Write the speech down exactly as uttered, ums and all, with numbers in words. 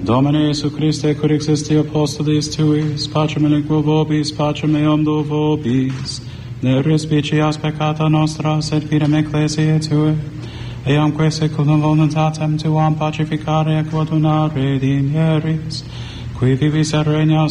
Domine Iesu Christe, cur existi apostolis tuis, pacem elinquo vobis, pacem eum do vobis, ne respicias peccata nostra, sed fidem ecclesiae tue, eamque seculum voluntatem tuam pacificare et quod una redimieris, qui vivis et regnas